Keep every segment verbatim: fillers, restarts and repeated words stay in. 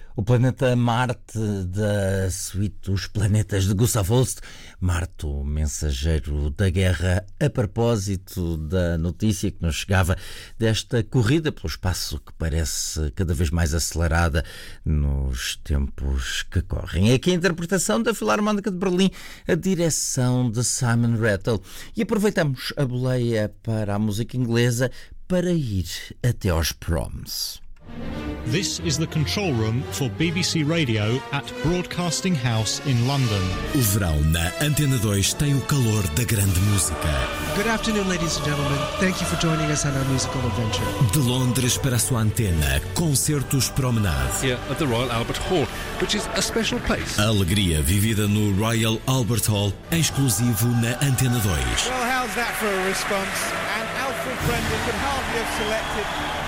O planeta Marte da suíte Os Planetas de Gustav Holst, Marte, o mensageiro da guerra, a propósito da notícia que nos chegava desta corrida pelo espaço que parece cada vez mais acelerada nos tempos que correm. É aqui a interpretação da Filarmónica de Berlim, a direção de Simon Rattle. E aproveitamos a boleia para a música inglesa para ir até aos Proms. This is the control room for B B C Radio at Broadcasting House in London. O verão na Antena dois tem o calor da grande música. Good afternoon, ladies and gentlemen. Thank you for joining us on our musical adventure. De Londres para a sua antena, concertos Promenade. Here at the Royal Albert Hall, which is a special place. A alegria vivida no Royal Albert Hall, em exclusivo na Antena dois. Well, how's that for a response? And Alfred Brendel could hardly have selected.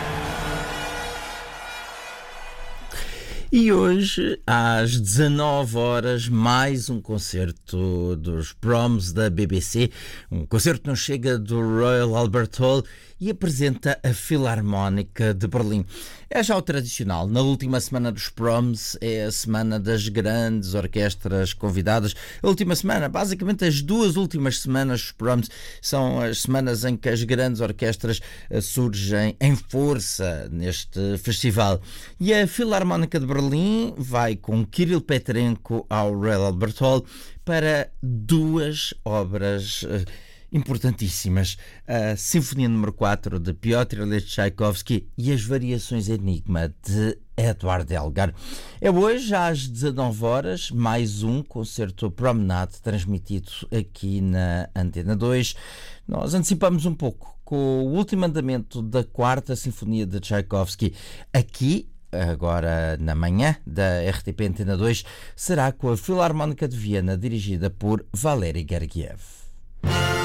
E hoje, às dezanove horas, mais um concerto dos Proms da B B C. Um concerto que nos chega do Royal Albert Hall e apresenta a Filarmónica de Berlim. É já o tradicional. Na última semana dos Proms é a semana das grandes orquestras convidadas. A última semana, basicamente as duas últimas semanas dos Proms, são as semanas em que as grandes orquestras surgem em força neste festival. E a Filarmónica de Berlim vai com Kirill Petrenko ao Royal Albert Hall para duas obras uh, importantíssimas, a Sinfonia número quatro de Piotr Ilyich Tchaikovsky e as Variações Enigma de Edward Elgar. É hoje às dezanove horas, mais um concerto Promenade transmitido aqui na Antena dois. Nós antecipamos um pouco com o último andamento da quarta Sinfonia de Tchaikovsky. Aqui, agora na manhã da R T P Antena dois, será com a Filarmónica de Viena, dirigida por Valery Gergiev.